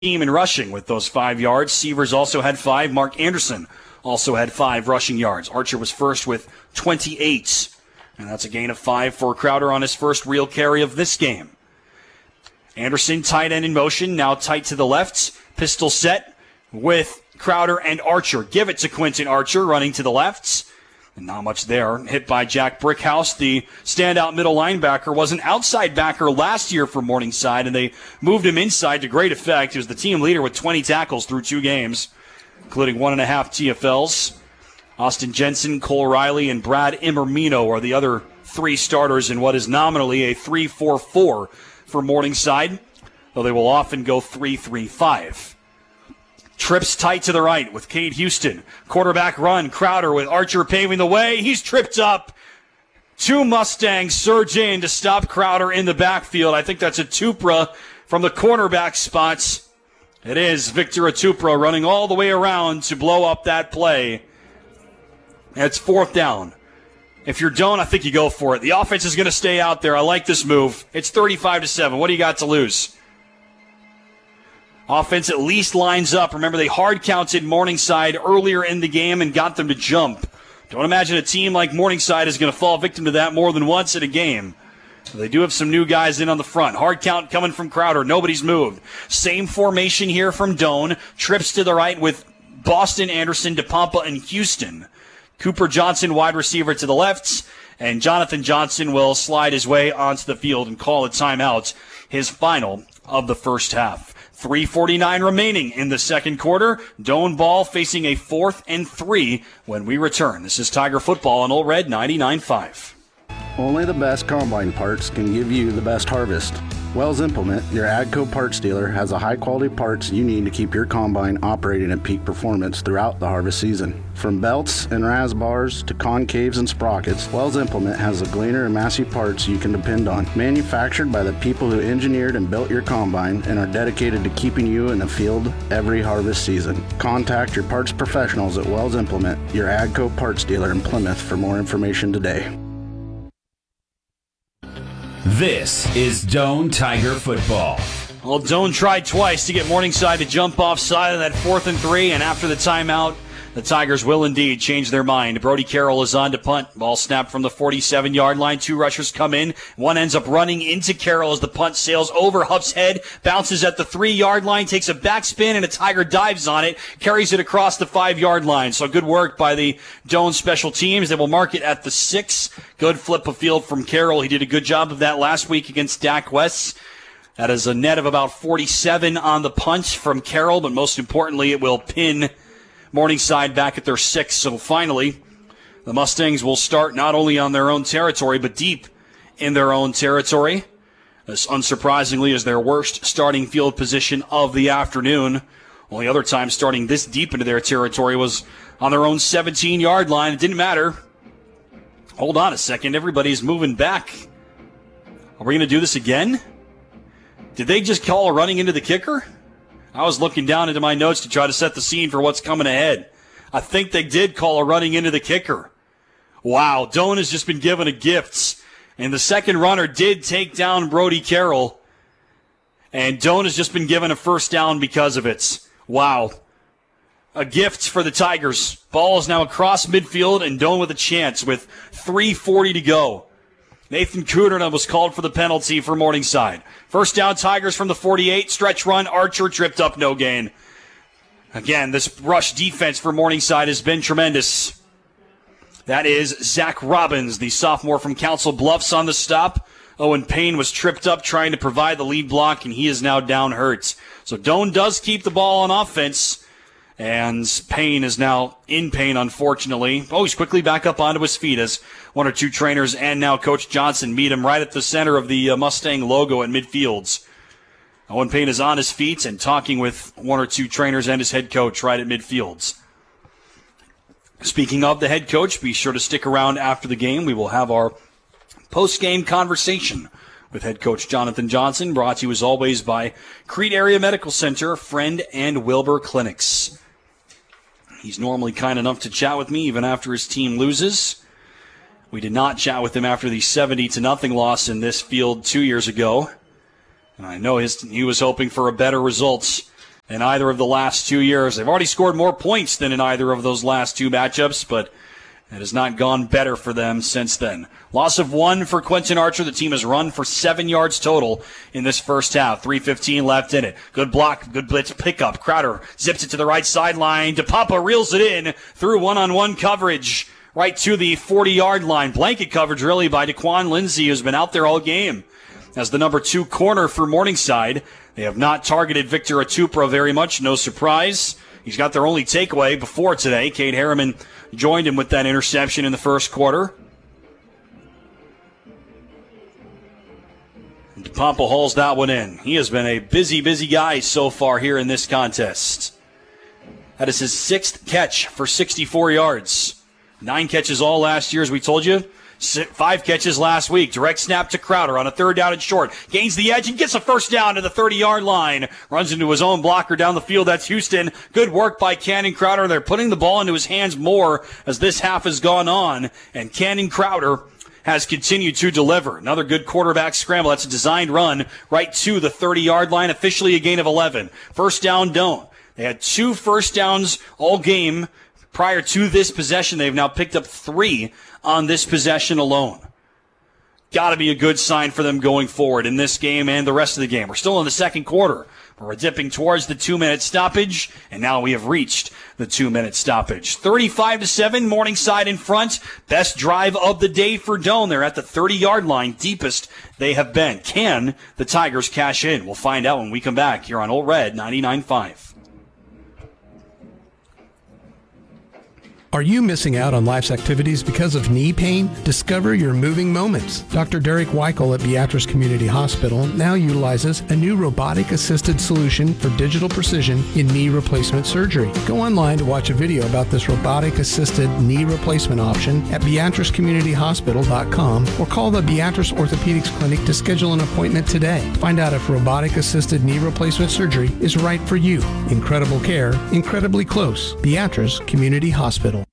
team in rushing with those 5 yards. Sievers also had 5. Mark Anderson also had 5 rushing yards. Archer was first with 28. And that's a gain of 5 for Crowder on his first real carry of this game. Anderson, tight end in motion, now tight to the left. Pistol set with Crowder and Archer. Give it to Quentin Archer, running to the left. And not much there. Hit by Jack Brickhouse, the standout middle linebacker. Was an outside backer last year for Morningside, and they moved him inside to great effect. He was the team leader with 20 tackles through 2 games, including 1.5 TFLs. Austin Jensen, Cole Riley, and Brad Imermino are the other 3 starters in what is nominally a 3-4-4 for Morningside, though they will often go 3-3-5. Trips tight to the right with Cade Houston. Quarterback run. Crowder with Archer paving the way. He's tripped up. 2 Mustangs surge in to stop Crowder in the backfield. I think that's a Tupra from the cornerback spots. It is Victor Atupra running all the way around to blow up that play. It's 4th down. If you're Doan, I think you go for it. The offense is going to stay out there. I like this move. It's 35-7. What do you got to lose? Offense at least lines up. Remember, they hard-counted Morningside earlier in the game and got them to jump. Don't imagine a team like Morningside is going to fall victim to that more than once in a game. They do have some new guys in on the front. Hard count coming from Crowder. Nobody's moved. Same formation here from Doan. Trips to the right with Boston, Anderson, DePompa, and Houston. Cooper Johnson, wide receiver, to the left. And Jonathan Johnson will slide his way onto the field and call a timeout, his final of the first half. 3:49 remaining in the second quarter. Doan ball facing a 4th and 3 when we return. This is Tiger Football on Old Red 99.5. Only the best combine parts can give you the best harvest. Wells Implement, your AGCO parts dealer, has the high-quality parts you need to keep your combine operating at peak performance throughout the harvest season. From belts and ras bars to concaves and sprockets, Wells Implement has the Gleaner and Massey parts you can depend on. Manufactured by the people who engineered and built your combine and are dedicated to keeping you in the field every harvest season. Contact your parts professionals at Wells Implement, your AGCO parts dealer in Plymouth, for more information today. This is Doan Tiger Football. Well, Doan tried twice to get Morningside to jump offside of that 4th and 3, and after the timeout, the Tigers will indeed change their mind. Brody Carroll is on to punt. Ball snapped from the 47-yard line. 2 rushers come in. One ends up running into Carroll as the punt sails over Huff's head, bounces at the 3-yard line, takes a backspin, and a Tiger dives on it, carries it across the 5-yard line. So good work by the Doan special teams. They will mark it at the 6. Good flip of field from Carroll. He did a good job of that last week against Dak West. That is a net of about 47 on the punt from Carroll, but most importantly, it will pin Morningside back at their 6. So finally, the Mustangs will start not only on their own territory, but deep in their own territory. This, unsurprisingly, is their worst starting field position of the afternoon. Only other time starting this deep into their territory was on their own 17-yard line. It didn't matter. Hold on a second. Everybody's moving back. Are we going to do this again? Did they just call a running into the kicker? I was looking down into my notes to try to set the scene for what's coming ahead. I think they did call a running into the kicker. Wow, Doan has just been given a gift. And the second runner did take down Brody Carroll. And Doan has just been given a first down because of it. Wow. A gift for the Tigers. Ball is now across midfield and Doan with a chance with 3:40 to go. Nathan Kuderna was called for the penalty for Morningside. First down, Tigers from the 48. Stretch run. Archer tripped up, no gain. Again, this rush defense for Morningside has been tremendous. That is Zach Robbins, the sophomore from Council Bluffs, on the stop. Owen Payne was tripped up trying to provide the lead block, and he is now down hurt. So Doan does keep the ball on offense. And Payne is now in pain, unfortunately. Oh, he's quickly back up onto his feet as 1 or 2 trainers and now Coach Johnson meet him right at the center of the Mustang logo at midfields. Owen Payne is on his feet and talking with 1 or 2 trainers and his head coach right at midfields. Speaking of the head coach, be sure to stick around after the game. We will have our post-game conversation with head coach Jonathan Johnson, brought to you as always by Crete Area Medical Center, Friend and Wilbur Clinics. He's normally kind enough to chat with me even after his team loses. We did not chat with him after the 70-0 loss in this field 2 years ago. And I know he was hoping for a better result in either of the last 2 years. They've already scored more points than in either of those last two matchups, but it has not gone better for them since then. Loss of 1 for Quentin Archer. The team has run for 7 yards total in this first half. 3:15 left in it. Good block, good blitz pickup. Crowder zips it to the right sideline. DePompa reels it in through one-on-one coverage right to the 40-yard line. Blanket coverage really by Daquan Lindsay, who's been out there all game as the number 2 corner for Morningside. They have not targeted Victor Atupra very much. No surprise. He's got their only takeaway before today. Cade Harriman joined him with that interception in the first quarter. And DePompa hauls that one in. He has been a busy guy so far here in this contest. That is his 6th catch for 64 yards. 9 catches all last year, as we told you. 5 catches last week. Direct snap to Crowder on a 3rd down and short. Gains the edge and gets a first down to the 30-yard line. Runs into his own blocker down the field. That's Houston. Good work by Cannon Crowder. They're putting the ball into his hands more as this half has gone on. And Cannon Crowder has continued to deliver. Another good quarterback scramble. That's a designed run right to the 30-yard line. Officially a gain of 11. First down, Doane. They had 2 first downs all game prior to this possession. They've now picked up 3 on this possession alone. Got to be a good sign for them going forward in this game and the rest of the game. We're still in the second quarter, but we're dipping towards the 2-minute stoppage, and now we have reached the 2-minute stoppage. 35-7, Morningside in front. Best drive of the day for Doane. They're at the 30-yard line, deepest they have been. Can the Tigers cash in? We'll find out when we come back here on Old Red 99.5. Are you missing out on life's activities because of knee pain? Discover your moving moments. Dr. Derek Weichel at Beatrice Community Hospital now utilizes a new robotic-assisted solution for digital precision in knee replacement surgery. Go online to watch a video about this robotic-assisted knee replacement option at beatricecommunityhospital.com or call the Beatrice Orthopedics Clinic to schedule an appointment today. Find out if robotic-assisted knee replacement surgery is right for you. Incredible care, incredibly close. Beatrice Community Hospital.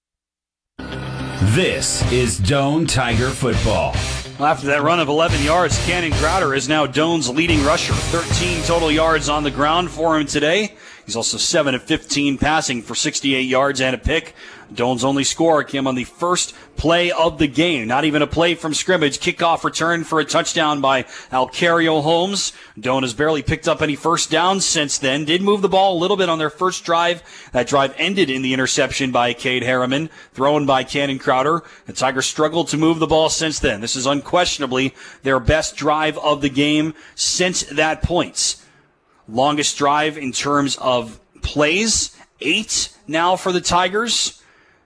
This is Doane Tiger football. Well, after that run of 11 yards, Cannon Crowder is now Doane's leading rusher. 13 total yards on the ground for him today. He's also 7 of 15 passing for 68 yards and a pick. Doane's only score came on the first play of the game. Not even a play from scrimmage. Kickoff return for a touchdown by Alcario Holmes. Doane has barely picked up any first downs since then. Did move the ball a little bit on their first drive. That drive ended in the interception by Cade Harriman, thrown by Cannon Crowder. The Tigers struggled to move the ball since then. This is unquestionably their best drive of the game since that point. Longest drive in terms of plays, 8 now for the Tigers.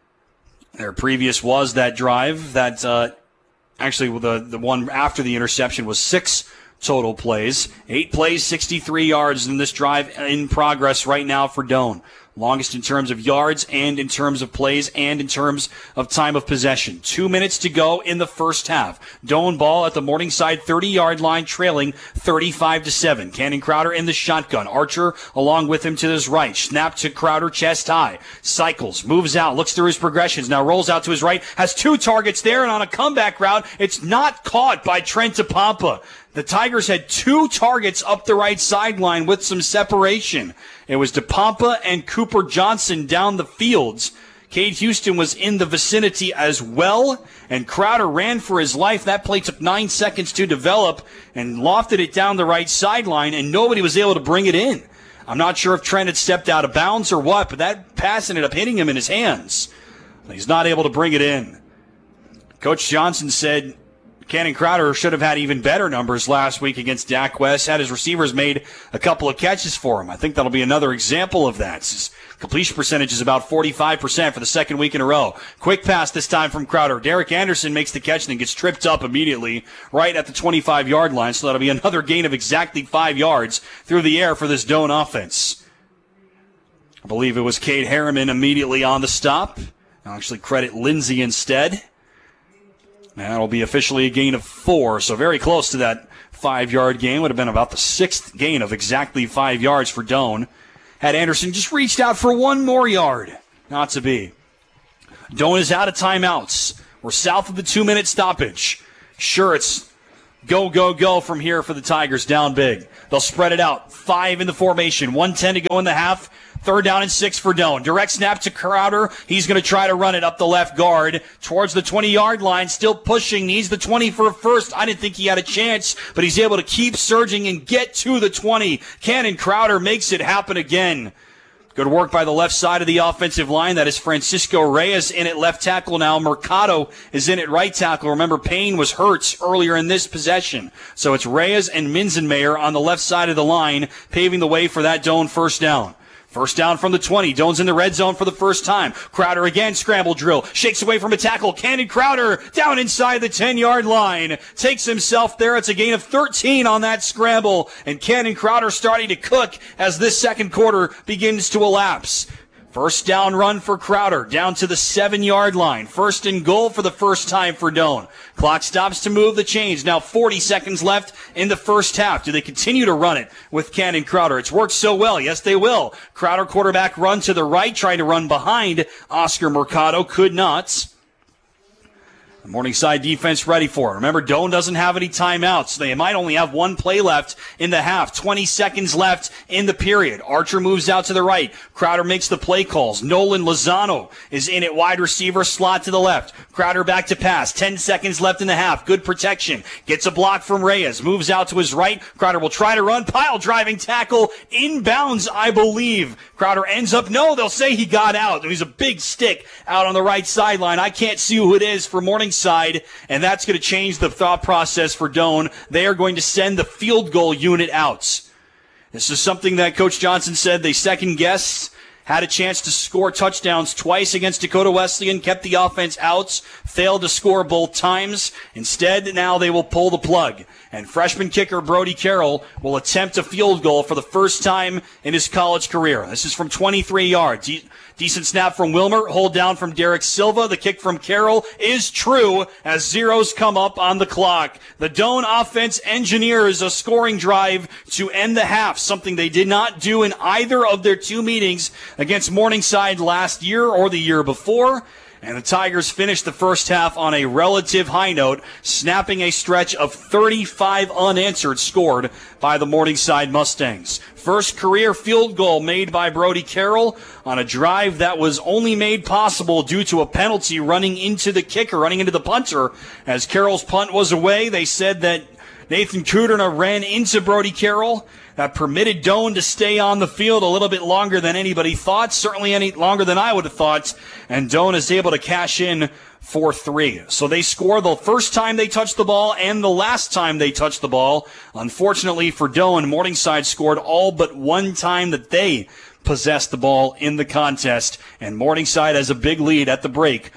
Their previous was that drive that actually the one after the interception was 6 total plays. 8 plays, 63 yards in this drive in progress right now for Doane. Longest in terms of yards and in terms of plays and in terms of time of possession. 2 minutes to go in the first half. Doane ball at the Morningside 30-yard line, trailing 35-7. Cannon Crowder in the shotgun. Archer along with him to his right. Snap to Crowder, chest high. Cycles, moves out, looks through his progressions. Now rolls out to his right. Has 2 targets there, and on a comeback route, it's not caught by Trent DePompa. The Tigers had 2 targets up the right sideline with some separation. It was DePompa and Cooper Johnson down the fields. Cade Houston was in the vicinity as well, and Crowder ran for his life. That play took 9 seconds to develop and lofted it down the right sideline, and nobody was able to bring it in. I'm not sure if Trent had stepped out of bounds or what, but that pass ended up hitting him in his hands. He's not able to bring it in. Coach Johnson said Cannon Crowder should have had even better numbers last week against Dak West. Had his receivers made a couple of catches for him. I think that'll be another example of that. His completion percentage is about 45% for the second week in a row. Quick pass this time from Crowder. Derek Anderson makes the catch and then gets tripped up immediately right at the 25-yard line. So that'll be another gain of exactly 5 yards through the air for this Doane offense. I believe it was Cade Harriman immediately on the stop. I'll actually credit Lindsay instead. That'll be officially a gain of 4, so very close to that 5-yard gain. Would have been about the 6th gain of exactly 5 yards for Doane. Had Anderson just reached out for 1 more yard. Not to be. Doane is out of timeouts. We're south of the 2-minute stoppage. Sure, it's Go, go, go from here for the Tigers, down big. They'll spread it out. 5 in the formation. 1:10 to go in the half. 3rd down and 6 for Doan. Direct snap to Crowder. He's going to try to run it up the left guard towards the 20-yard line. Still pushing. Needs the 20 for a first. I didn't think he had a chance, but he's able to keep surging and get to the 20. Cannon Crowder makes it happen again. Good work by the left side of the offensive line. That is Francisco Reyes in at left tackle now. Mercado is in at right tackle. Remember, Payne was hurt earlier in this possession. So it's Reyes and Minzenmeyer on the left side of the line, paving the way for that Doan first down. First down from the 20. Doan's in the red zone for the first time. Crowder again, scramble drill. Shakes away from a tackle. Cannon Crowder down inside the 10-yard line. Takes himself there. It's a gain of 13 on that scramble. And Cannon Crowder starting to cook as this second quarter begins to elapse. First down run for Crowder, down to the 7-yard line. First and goal for the first time for Doan. Clock stops to move the chains. Now 40 seconds left in the first half. Do they continue to run it with Cannon Crowder? It's worked so well. Yes, they will. Crowder quarterback run to the right, trying to run behind Oscar Mercado. Could not. The Morningside defense ready for it. Remember, Doan doesn't have any timeouts. They might only have one play left in the half. 20 seconds left in the period. Archer moves out to the right. Crowder makes the play calls. Nolan Lozano is in at wide receiver, slot to the left. Crowder back to pass. 10 seconds left in the half. Good protection. Gets a block from Reyes. Moves out to his right. Crowder will try to run. Pile driving tackle. Inbounds, I believe. Crowder ends up, no, they'll say he got out. He's a big stick out on the right sideline. I can't see who it is for Morningside, and that's going to change the thought process for Doan. They are going to send the field goal unit out. This is something that Coach Johnson said they second-guessed. Had a chance to score touchdowns twice against Dakota Wesleyan, kept the offense out, failed to score both times. Instead, now they will pull the plug. And freshman kicker Brody Carroll will attempt a field goal for the first time in his college career. This is from 23 yards. Decent snap from Wilmer, hold down from Derek Silva. The kick from Carroll is true as zeros come up on the clock. The Doan offense engineers a scoring drive to end the half, something they did not do in either of their two meetings against Morningside last year or the year before. And the Tigers finished the first half on a relative high note, snapping a stretch of 35 unanswered scored by the Morningside Mustangs. First career field goal made by Brody Carroll on a drive that was only made possible due to a penalty running into the kicker, running into the punter. As Carroll's punt was away, they said that Nathan Kudrna ran into Brody Carroll. That permitted Doan to stay on the field a little bit longer than anybody thought, certainly any longer than I would have thought, and Doan is able to cash in for 3. So they score the first time they touched the ball and the last time they touched the ball. Unfortunately for Doan, Morningside scored all but one time that they possessed the ball in the contest, and Morningside has a big lead at the break,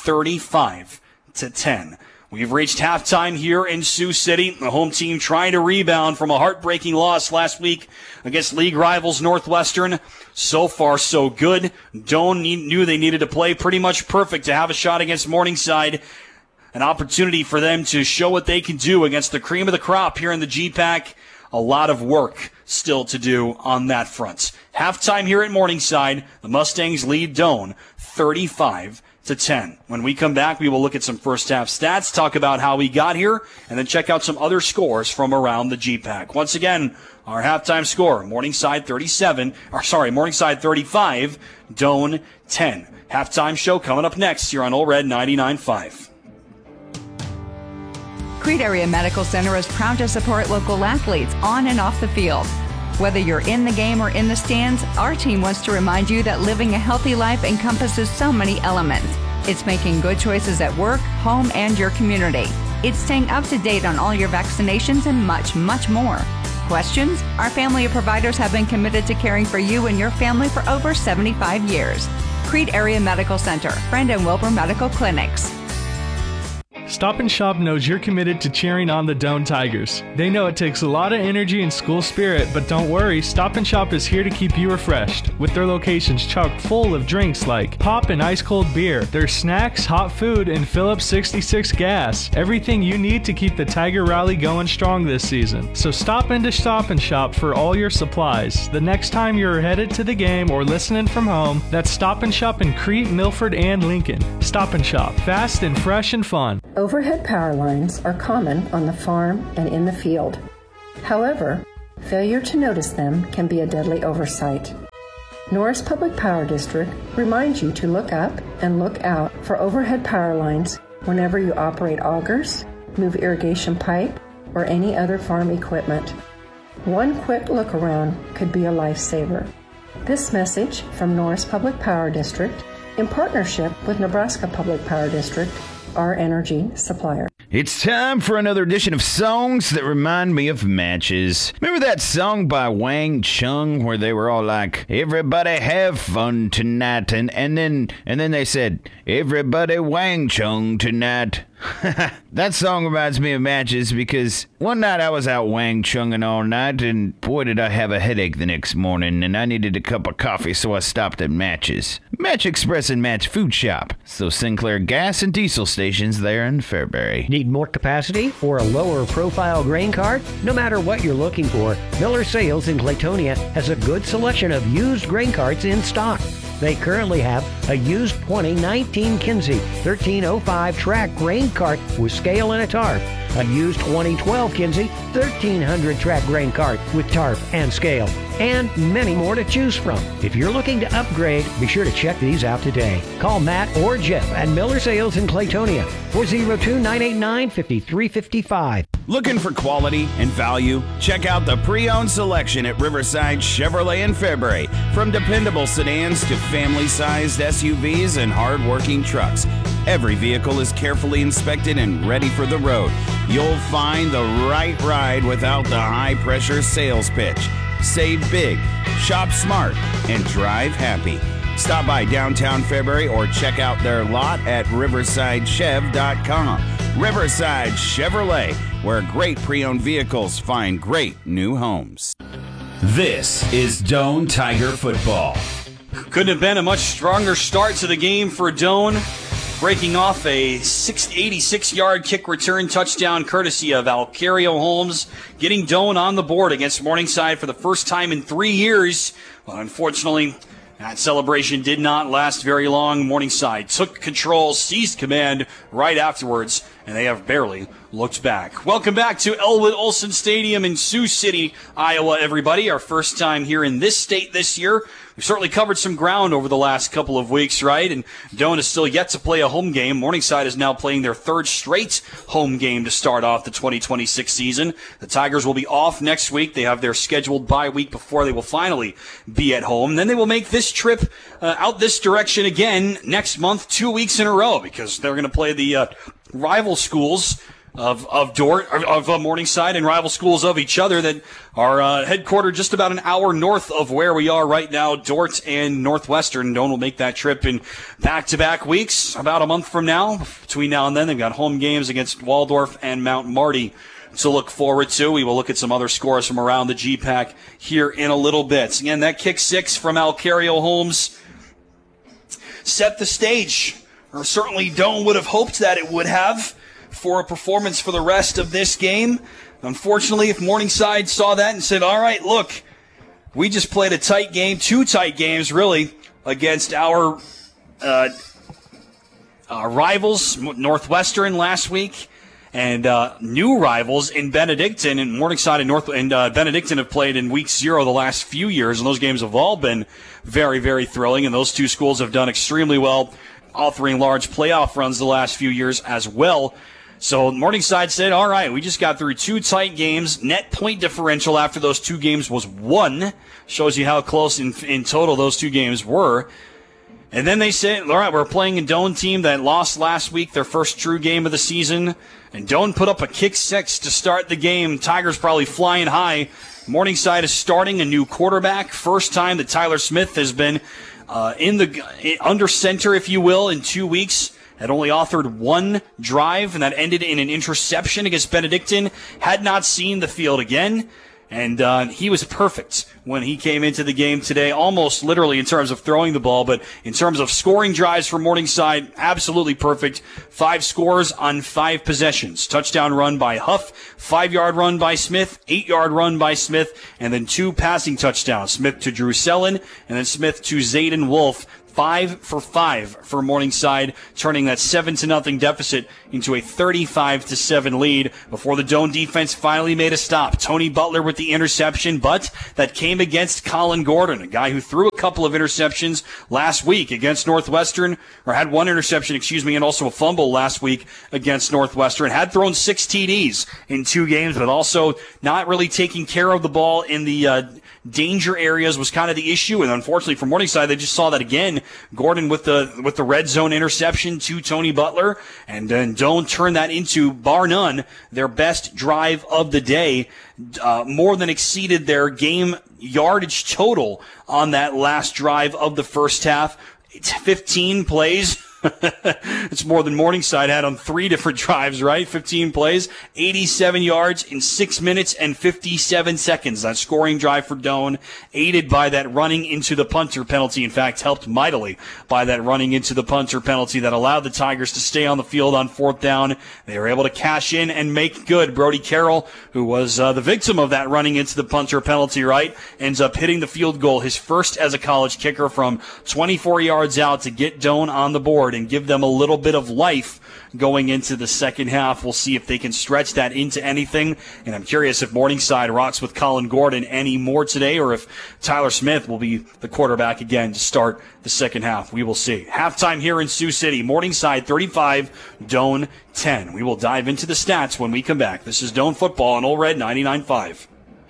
35-10. We've reached halftime here in Sioux City. The home team trying to rebound from a heartbreaking loss last week against league rivals Northwestern. So far, so good. Doan knew they needed to play pretty much perfect to have a shot against Morningside. An opportunity for them to show what they can do against the cream of the crop here in the GPAC. A lot of work still to do on that front. Halftime here at Morningside. The Mustangs lead Doan 35-10. When we come back, we will look at some first half stats, talk about how we got here, and then check out some other scores from around the GPAC. Once again, our halftime score, Morningside 35, Doan 10. Halftime show coming up next here on Ole Red 99.5. Crete Area Medical Center is proud to support local athletes on and off the field. Whether you're in the game or in the stands, our team wants to remind you that living a healthy life encompasses so many elements. It's making good choices at work, home, and your community. It's staying up to date on all your vaccinations and much, much more. Questions? Our family of providers have been committed to caring for you and your family for over 75 years. Crete Area Medical Center, Friend and Wilbur Medical Clinics. Stop and Shop knows you're committed to cheering on the Doan Tigers. They know it takes a lot of energy and school spirit, but don't worry, Stop and Shop is here to keep you refreshed. With their locations chock full of drinks like pop and ice cold beer, their snacks, hot food, and Phillips 66 gas. Everything you need to keep the Tiger Rally going strong this season. So stop into Stop and Shop for all your supplies. The next time you're headed to the game or listening from home, that's Stop and Shop in Crete, Milford, and Lincoln. Stop and Shop, fast and fresh and fun. Overhead power lines are common on the farm and in the field. However, failure to notice them can be a deadly oversight. Norris Public Power District reminds you to look up and look out for overhead power lines whenever you operate augers, move irrigation pipe, or any other farm equipment. One quick look around could be a lifesaver. This message from Norris Public Power District in partnership with Nebraska Public Power District, our energy supplier. It's time for another edition of Songs That Remind Me of Matches. Remember that song by Wang Chung where they were all like, "Everybody have fun tonight," and then they said, "Everybody Wang Chung tonight." That song reminds me of matches because one night I was out Wang Chunging all night, and boy did I have a headache the next morning, and I needed a cup of coffee, so I stopped at Matches. Match Express and Match Food Shop. So Sinclair gas and diesel stations there in Fairbury. Need more capacity or a lower profile grain cart? No matter what you're looking for, Miller Sales in Claytonia has a good selection of used grain carts in stock. They currently have a used 2019 Kinsey 1305 track grain cart with scale and a tarp, a used 2012 Kinsey 1300 track grain cart with tarp and scale, and many more to choose from. If you're looking to upgrade, be sure to check these out today. Call Matt or Jeff at Miller Sales in Claytonia, 402-989-5355. Looking for quality and value? Check out the pre-owned selection at Riverside Chevrolet in Fairbury. From dependable sedans to family-sized SUVs and hard-working trucks, every vehicle is carefully inspected and ready for the road. You'll find the right ride without the high-pressure sales pitch. Save big, shop smart, and drive happy. Stop by downtown Fairbury or check out their lot at riversidechev.com. Riverside Chevrolet, where great pre-owned vehicles find great new homes. This is Doane Tiger football. Couldn't have been a much stronger start to the game for Doane, breaking off a 86-yard kick return touchdown courtesy of Alcario Holmes, getting Doane on the board against Morningside for the first time in 3 years. Well, unfortunately, that celebration did not last very long. Morningside took control, seized command right afterwards, and they have barely looked back. Welcome back to Elwood Olson Stadium in Sioux City, Iowa, everybody. Our first time here in this state this year. We've certainly covered some ground over the last couple of weeks, right? And Doane is still yet to play a home game. Morningside is now playing their third straight home game to start off the 2026 season. The Tigers will be off next week. They have their scheduled bye week before they will finally be at home. Then they will make this trip out this direction again next month, 2 weeks in a row, because they're going to play the rival schools of Morningside and rival schools of each other that are headquartered just about an hour north of where we are right now, Dordt and Northwestern. Doane will make that trip in back-to-back weeks about a month from now. Between now and then, they've got home games against Waldorf and Mount Marty to look forward to. We will look at some other scores from around the GPAC here in a little bit. Again, that kick six from Alcario Holmes set the stage, or certainly Doane would have hoped that it would have, for a performance for the rest of this game. Unfortunately, if Morningside saw that and said, all right, look, we just played a tight game, two tight games, really, against our rivals, Northwestern last week, and new rivals in Benedictine, and Morningside and Benedictine have played in week 0 the last few years, and those games have all been very, very thrilling, and those two schools have done extremely well, authoring large playoff runs the last few years as well. So Morningside said, all right, we just got through two tight games. Net point differential after those two games was 1. Shows you how close in total those two games were. And then they said, all right, we're playing a Doane team that lost last week, their first true game of the season. And Doane put up a kick six to start the game. Tigers probably flying high. Morningside is starting a new quarterback. First time that Tyler Smith has been under center, if you will, in 2 weeks. Had only authored one drive, and that ended in an interception against Benedictine. Had not seen the field again, and he was perfect when he came into the game today, almost literally in terms of throwing the ball, but in terms of scoring drives for Morningside, absolutely perfect. 5 scores on 5 possessions. Touchdown run by Huff, 5-yard run by Smith, 8-yard run by Smith, and then 2 passing touchdowns. Smith to Drew Sellen, and then Smith to Zayden Wolf. 5 for 5 for Morningside, turning that 7-0 deficit into a 35-7 lead before the Doane defense finally made a stop. Tony Butler with the interception, but that came against Colin Gordon, a guy who threw a couple of interceptions last week against Northwestern, or had one interception, and also a fumble last week against Northwestern. Had thrown 6 TDs in 2 games, but also not really taking care of the ball in the danger areas was kind of the issue, and unfortunately for Morningside, they just saw that again. Gordon with the red zone interception to Tony Butler, and then Doane turned that into, bar none, their best drive of the day. More than exceeded their game yardage total on that last drive of the first half. It's 15 plays. It's more than Morningside had on 3 different drives, right? 15 plays, 87 yards in 6 minutes and 57 seconds. That scoring drive for Doane, aided by that running into the punter penalty. In fact, helped mightily by that running into the punter penalty that allowed the Tigers to stay on the field on 4th down. They were able to cash in and make good. Brody Carroll, who was the victim of that running into the punter penalty, right, ends up hitting the field goal, his first as a college kicker, from 24 yards out to get Doane on the board and give them a little bit of life going into the second half. We'll see if they can stretch that into anything, and I'm curious if Morningside rocks with Colin Gordon any more today, or if Tyler Smith will be the quarterback again to start the second half. We will see. Halftime here in Sioux City. Morningside 35, Doane 10. We will dive into the stats when we come back. This is Doane Football on Old Red 99.5.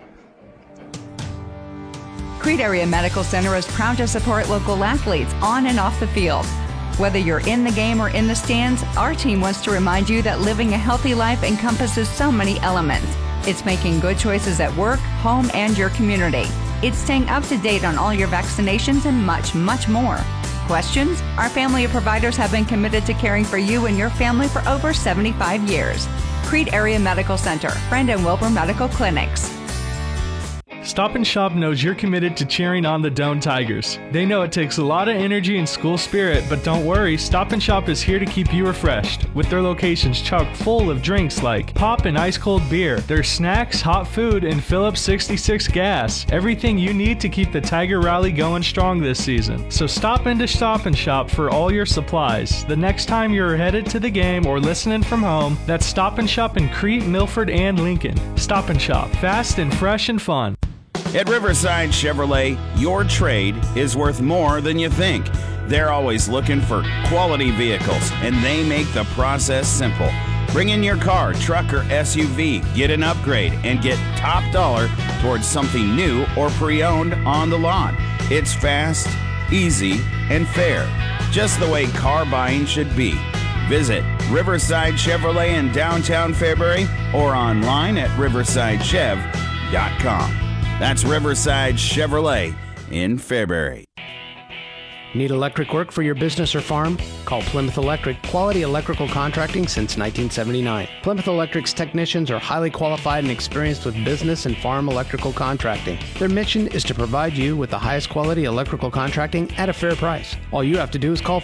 Crete Area Medical Center is proud to support local athletes on and off the field. Whether you're in the game or in the stands, our team wants to remind you that living a healthy life encompasses so many elements. It's making good choices at work, home, and your community. It's staying up to date on all your vaccinations and much, much more. Questions? Our family of providers have been committed to caring for you and your family for over 75 years. Crete Area Medical Center, Friend and Wilbur Medical Clinics. Stop and Shop knows you're committed to cheering on the Doane Tigers. They know it takes a lot of energy and school spirit, but don't worry, Stop and Shop is here to keep you refreshed, with their locations chock full of drinks like pop and ice cold beer, their snacks, hot food, and Phillips 66 gas. Everything you need to keep the Tiger Rally going strong this season. So stop into Stop and Shop for all your supplies. The next time you're headed to the game or listening from home, that's Stop and Shop in Crete, Milford, and Lincoln. Stop and Shop, fast and fresh and fun. At Riverside Chevrolet, your trade is worth more than you think. They're always looking for quality vehicles, and they make the process simple. Bring in your car, truck, or SUV, get an upgrade, and get top dollar towards something new or pre-owned on the lot. It's fast, easy, and fair, just the way car buying should be. Visit Riverside Chevrolet in downtown Fairbury or online at riversidechev.com. That's Riverside Chevrolet in Fairbury. Need electric work for your business or farm? Call Plymouth Electric, quality electrical contracting since 1979. Plymouth Electric's technicians are highly qualified and experienced with business and farm electrical contracting. Their mission is to provide you with the highest quality electrical contracting at a fair price. All you have to do is call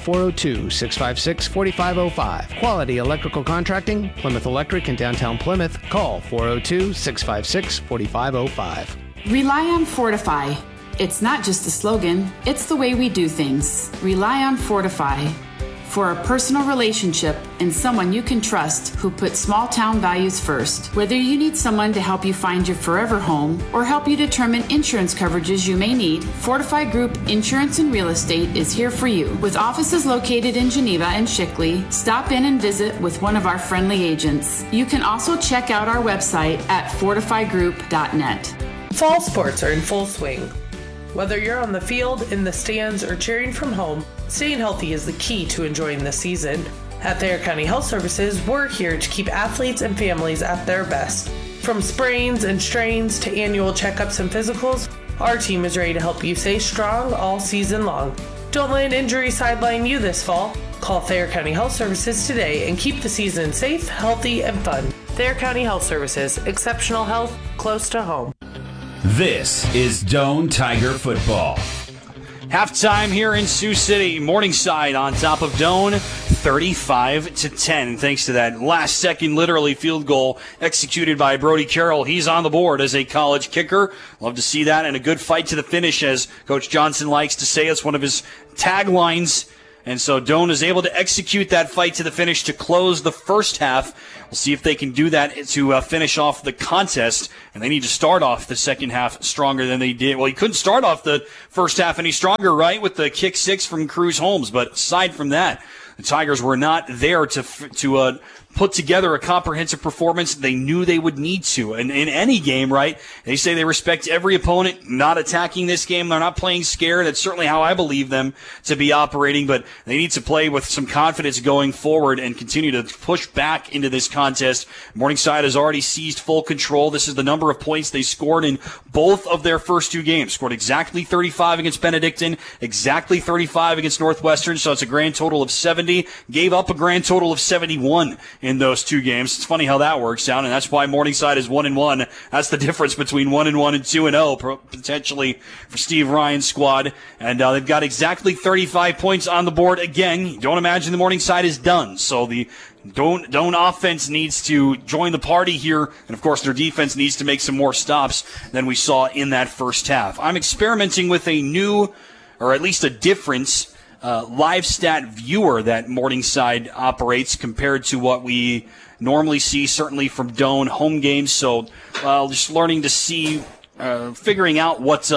402-656-4505. Quality electrical contracting, Plymouth Electric in downtown Plymouth. Call 402-656-4505. Rely on Fortify. It's not just a slogan, it's the way we do things. Rely on Fortify for a personal relationship and someone you can trust who puts small town values first. Whether you need someone to help you find your forever home or help you determine insurance coverages you may need, Fortify Group Insurance and Real Estate is here for you. With offices located in Geneva and Shickley, stop in and visit with one of our friendly agents. You can also check out our website at fortifygroup.net. Fall sports are in full swing. Whether you're on the field, in the stands, or cheering from home, staying healthy is the key to enjoying the season. At Thayer County Health Services, we're here to keep athletes and families at their best. From sprains and strains to annual checkups and physicals, our team is ready to help you stay strong all season long. Don't let an injury sideline you this fall. Call Thayer County Health Services today and keep the season safe, healthy, and fun. Thayer County Health Services, exceptional health close to home. This is Doane Tiger Football. Halftime here in Sioux City. Morningside on top of Doane, 35-10, thanks to that last-second, literally, field goal executed by Brody Carroll. He's on the board as a college kicker. Love to see that, and a good fight to the finish, as Coach Johnson likes to say. It's one of his taglines. And so Doane is able to execute that fight to the finish to close the first half. We'll see if they can do that to finish off the contest. And they need to start off the second half stronger than they did. Well, he couldn't start off the first half any stronger, right, with the kick six from Cruz Holmes. But aside from that, the Tigers were not there to put together a comprehensive performance they knew they would need to. And in any game, right, they say they respect every opponent, not attacking this game. They're not playing scared. That's certainly how I believe them to be operating, but they need to play with some confidence going forward and continue to push back into this contest. Morningside has already seized full control. This is the number of points they scored in both of their first two games. Scored exactly 35 against Benedictine, exactly 35 against Northwestern, so it's a grand total of 70. Gave up a grand total of 71 in those two games. It's funny how that works out, and that's why Morningside is 1-1. That's the difference between 1-1 and 2-0 potentially for Steve Ryan's squad. And they've got exactly 35 points on the board again. Don't imagine the Morningside is done. So the Doane offense needs to join the party here, and of course their defense needs to make some more stops than we saw in that first half. I'm experimenting with a new, or at least a different, live stat viewer that Morningside operates compared to what we normally see, certainly from Doane home games. So just learning to see, figuring out what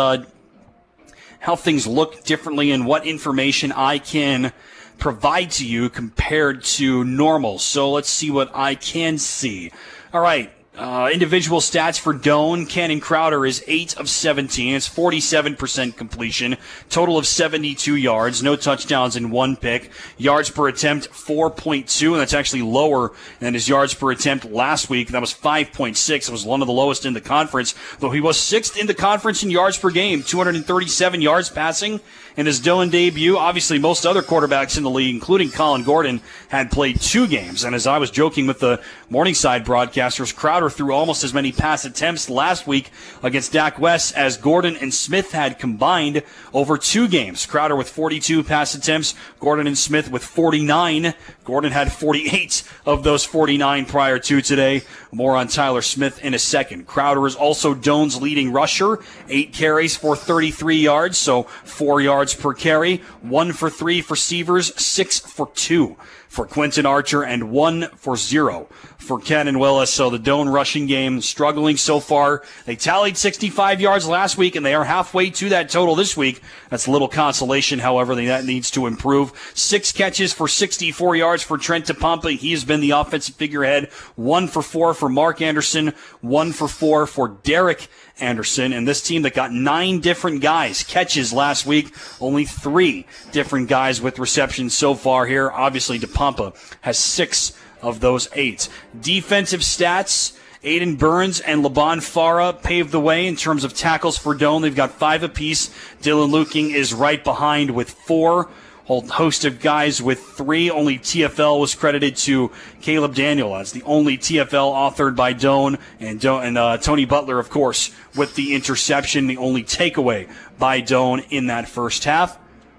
how things look differently and what information I can provide to you compared to normal. So let's see what I can see. All right. Individual stats for Doane. Cannon Crowder is 8 of 17. It's 47% completion. Total of 72 yards. No touchdowns and 1 pick. Yards per attempt, 4.2, and that's actually lower than his yards per attempt last week. That was 5.6. It was one of the lowest in the conference, though he was 6th in the conference in yards per game. 237 yards passing in his Doane debut. Obviously, most other quarterbacks in the league, including Colin Gordon, had played 2 games. And as I was joking with the Morningside broadcasters, Crowder threw almost as many pass attempts last week against Dak West as Gordon and Smith had combined over 2 games. Crowder with 42 pass attempts, Gordon and Smith with 49. Gordon had 48 of those 49 prior to today. More on Tyler Smith in a second. Crowder is also Doane's leading rusher. 8 carries for 33 yards, so 4 yards per carry. 1 for 3 for Sievers, 6 for 2 for Quentin Archer, and 1 for 0 for Cannon Willis. So the Doane rushing game struggling so far. They tallied 65 yards last week, and they are halfway to that total this week. That's a little consolation, however, that needs to improve. 6 catches for 64 yards for Trent DePompa. He has been the offensive figurehead. 1 for 4 for Mark Anderson. 1 for 4 for Derek Anderson. And this team that got 9 different guys catches last week, only 3 different guys with receptions so far here. Obviously, DePompa has 6 of those 8. Defensive stats, Aiden Burns and Laban Farah paved the way in terms of tackles for Doane. They've got 5 apiece. Dylan Luking is right behind with 4. Whole host of guys with 3. Only TFL was credited to Caleb Daniel as the only TFL authored by Doane, and Tony Butler, of course, with the interception, the only takeaway by Doane in that first half.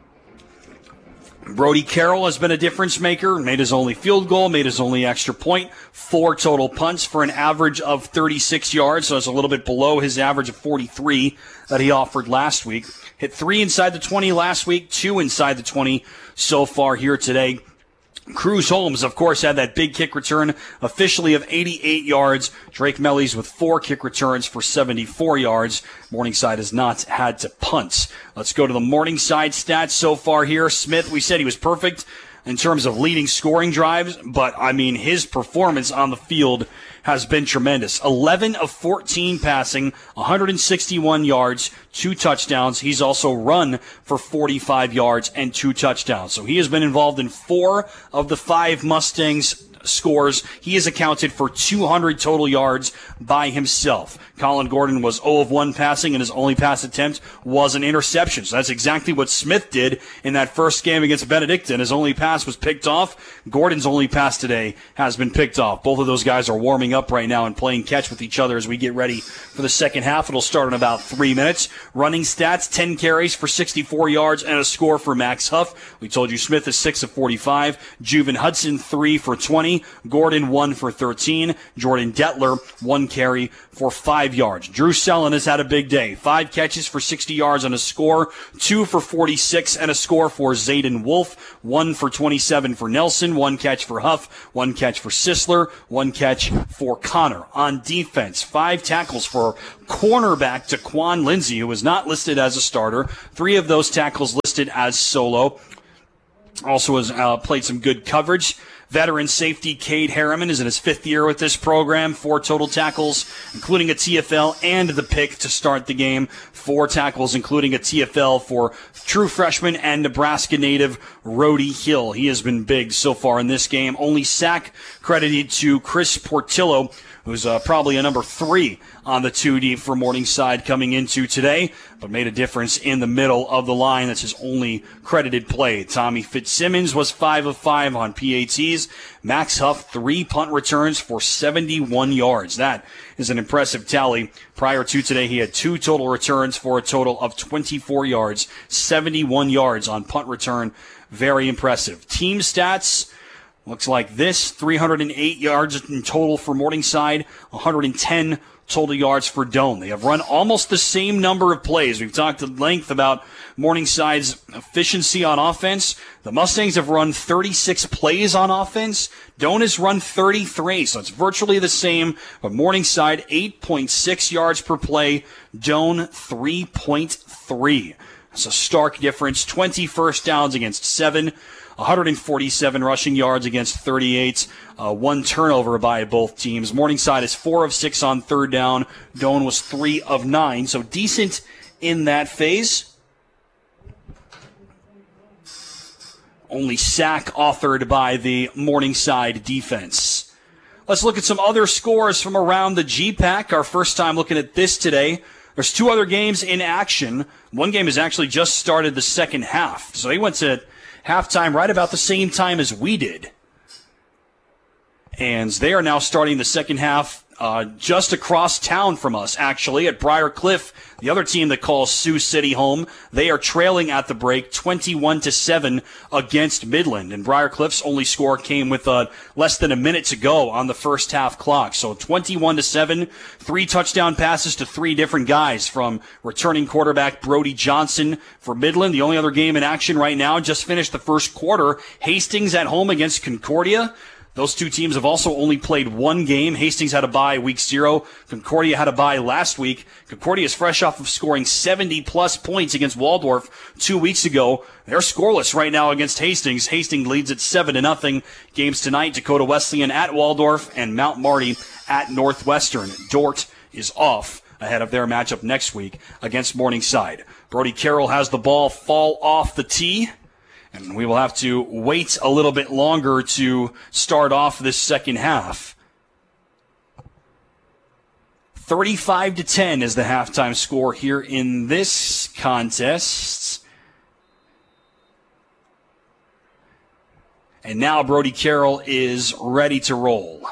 Brody Carroll has been a difference maker, made his only field goal, made his only extra point, 4 total punts for an average of 36 yards, so it's a little bit below his average of 43 that he offered last week. Hit 3 inside the 20 last week, 2 inside the 20 so far here today. Cruz Holmes, of course, had that big kick return officially of 88 yards. Drake Mellies with 4 kick returns for 74 yards. Morningside has not had to punt. Let's go to the Morningside stats so far here. Smith, we said he was perfect in terms of leading scoring drives, but, I mean, his performance on the field has been tremendous. 11 of 14 passing, 161 yards, 2 touchdowns. He's also run for 45 yards and 2 touchdowns. So he has been involved in 4 of the 5 Mustangs' scores. He has accounted for 200 total yards by himself. Colin Gordon was 0 of 1 passing, and his only pass attempt was an interception. So that's exactly what Smith did in that first game against Benedictine. His only pass was picked off. Gordon's only pass today has been picked off. Both of those guys are warming up right now and playing catch with each other as we get ready for the second half. It'll start in about 3 minutes. Running stats, 10 carries for 64 yards and a score for Max Huff. We told you Smith is 6 of 45. Juven Hudson, 3 for 20. Gordon, 1 for 13. Jordan Detler, 1 carry for 5 yards. Drew Sellen has had a big day. 5 catches for 60 yards and a score. 2 for 46 and a score for Zayden Wolf. 1 for 27 for Nelson. 1 catch for Huff. 1 catch for Sisler. 1 catch for Connor. On defense, 5 tackles for cornerback Daquan Lindsay, who was not listed as a starter. 3 of those tackles listed as solo. Also has played some good coverage. Veteran safety Cade Harriman is in his 5th year with this program. 4 total tackles, including a TFL and the pick to start the game. 4 tackles, including a TFL for true freshman and Nebraska native Rhodey Hill. He has been big so far in this game. Only sack credited to Chris Portillo, who's probably a number 3 on the 2D for Morningside coming into today, but made a difference in the middle of the line. That's his only credited play. Tommy Fitzsimmons was 5 of 5 on PATs. Max Huff, 3 punt returns for 71 yards. That is an impressive tally. Prior to today, he had 2 total returns for a total of 24 yards, 71 yards on punt return. Very impressive. Team stats looks like this: 308 yards in total for Morningside, 110 total yards for Doane. They have run almost the same number of plays. We've talked at length about Morningside's efficiency on offense. The Mustangs have run 36 plays on offense. Doane has run 33, so it's virtually the same. But Morningside, 8.6 yards per play. Doane, 3.3. That's a stark difference. 20 first downs against 7. 147 rushing yards against 38. 1 turnover by both teams. Morningside is 4 of 6 on third down. Doane was 3 of 9. So decent in that phase. Only sack authored by the Morningside defense. Let's look at some other scores from around the GPAC. Our first time looking at this today. There's 2 other games in action. One game has actually just started the second half. So they went to halftime right about the same time as we did. And they are now starting the second half just across town from us, actually, at Briar Cliff, the other team that calls Sioux City home. They are trailing at the break 21-7 against Midland. And Briar Cliff's only score came with less than a minute to go on the first half clock. So 21-7, 3 touchdown passes to 3 different guys from returning quarterback Brody Johnson for Midland. The only other game in action right now just finished the first quarter. Hastings at home against Concordia. Those 2 teams have also only played 1 game. Hastings had a bye week 0. Concordia had a bye last week. Concordia is fresh off of scoring 70-plus points against Waldorf 2 weeks ago. They're scoreless right now against Hastings. Hastings leads at 7-0. Games tonight: Dakota Wesleyan at Waldorf and Mount Marty at Northwestern. Dordt is off ahead of their matchup next week against Morningside. Brody Carroll has the ball fall off the tee. And we will have to wait a little bit longer to start off this second half. 35-10 is the halftime score here in this contest. And now Brody Carroll is ready to roll.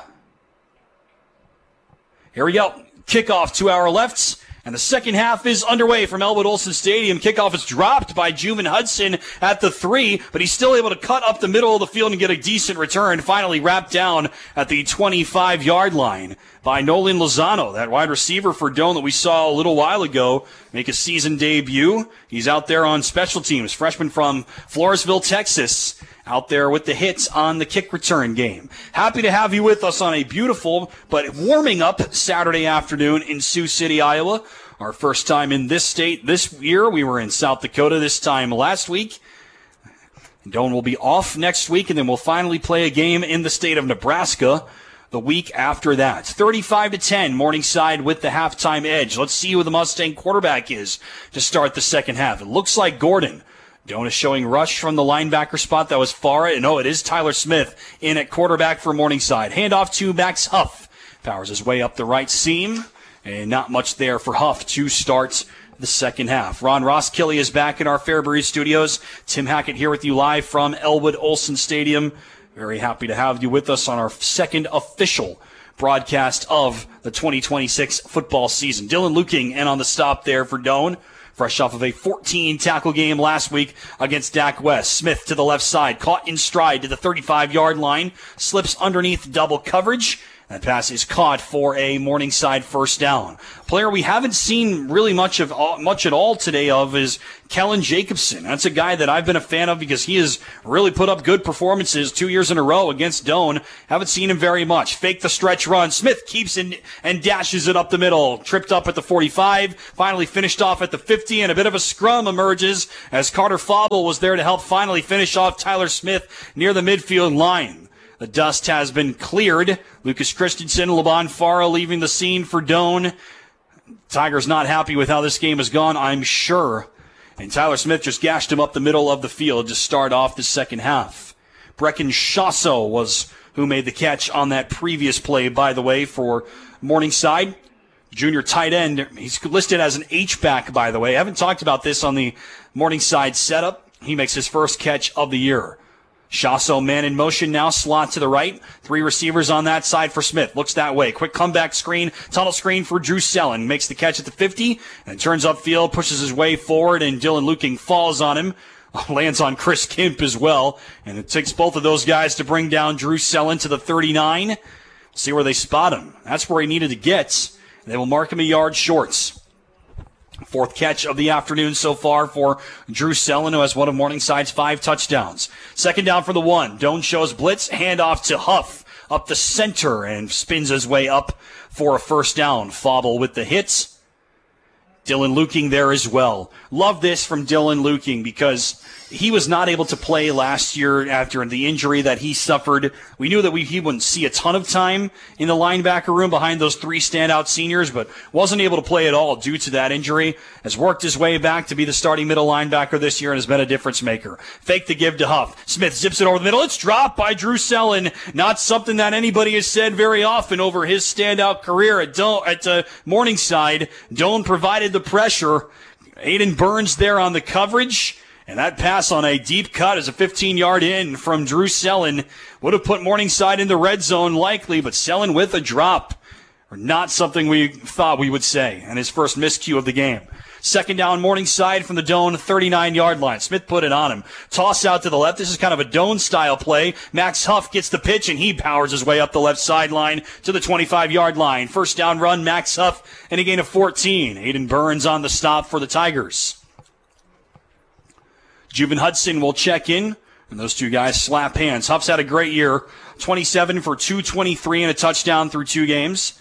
Here we go. Kickoff, 2 hour left. And the second half is underway from Elwood Olson Stadium. Kickoff is dropped by Juven Hudson at the 3, but he's still able to cut up the middle of the field and get a decent return. Finally wrapped down at the 25-yard line by Nolan Lozano, that wide receiver for Doane that we saw a little while ago make a season debut. He's out there on special teams, freshman from Floresville, Texas, out there with the hits on the kick return game. Happy to have you with us on a beautiful but warming up Saturday afternoon in Sioux City, Iowa. Our first time in this state this year. We were in South Dakota this time last week. Doane will be off next week, and then we'll finally play a game in the state of Nebraska the week after that. 35-10, Morningside with the halftime edge. Let's see who the Mustang quarterback is to start the second half. It looks like Gordon. Doan is showing rush from the linebacker spot. That was far. No, it is Tyler Smith in at quarterback for Morningside. Handoff to Max Huff. Powers his way up the right seam. And not much there for Huff to start the second half. Ron Roskilly is back in our Fairbury studios. Tim Hackett here with you live from Elwood Olsen Stadium. Very happy to have you with us on our second official broadcast of the 2026 football season. Dylan Luking and on the stop there for Doan. Fresh off of a 14-tackle game last week against Dak West. Smith to the left side, caught in stride to the 35-yard line, slips underneath double coverage. That pass is caught for a Morningside first down. Player we haven't seen really much at all today of is Kellen Jacobson. That's a guy that I've been a fan of because he has really put up good performances 2 years in a row against Doan. Haven't seen him very much. Fake the stretch run. Smith keeps it and dashes it up the middle. Tripped up at the 45. Finally finished off at the 50, and a bit of a scrum emerges as Carter Fauble was there to help finally finish off Tyler Smith near the midfield line. The dust has been cleared. Lucas Christensen, Laban Farah leaving the scene for Doan. Tigers not happy with how this game has gone, I'm sure. And Tyler Smith just gashed him up the middle of the field to start off the second half. Brecken Chasso was who made the catch on that previous play, by the way, for Morningside. Junior tight end. He's listed as an H-back, by the way. I haven't talked about this on the Morningside setup. He makes his first catch of the year. Chasso man in motion now, slot to the right. 3 receivers on that side for Smith. Looks that way. Quick comeback screen, tunnel screen for Drew Sellen. Makes the catch at the 50 and turns upfield, pushes his way forward, and Dylan Luking falls on him. Lands on Chris Kemp as well. And it takes both of those guys to bring down Drew Sellen to the 39. See where they spot him. That's where he needed to get. They will mark him a yard short. Fourth catch of the afternoon so far for Drew Sellen, who has one of Morningside's 5 touchdowns. Second down for the 1. Doan shows blitz, handoff to Huff up the center and spins his way up for a first down. Fauble with the hits. Dylan Luking there as well. Love this from Dylan Luking because he was not able to play last year after the injury that he suffered. We knew that he wouldn't see a ton of time in the linebacker room behind those 3 standout seniors, but wasn't able to play at all due to that injury. Has worked his way back to be the starting middle linebacker this year and has been a difference maker. Fake the give to Huff. Smith zips it over the middle. It's dropped by Drew Sellen. Not something that anybody has said very often over his standout career at Morningside. Doan provided the pressure. Aiden Burns there on the coverage. And that pass on a deep cut is a 15-yard in from Drew Sellen. Would have put Morningside in the red zone likely, but Sellen with a drop. Or not something we thought we would say. And his first miscue of the game. Second down Morningside from the Doan 39-yard line. Smith put it on him. Toss out to the left. This is kind of a Doan-style play. Max Huff gets the pitch, and he powers his way up the left sideline to the 25-yard line. First down run, Max Huff, and a gain of 14. Aiden Burns on the stop for the Tigers. Juven Hudson will check in, and those 2 guys slap hands. Huff's had a great year, 27 for 223 and a touchdown through 2 games.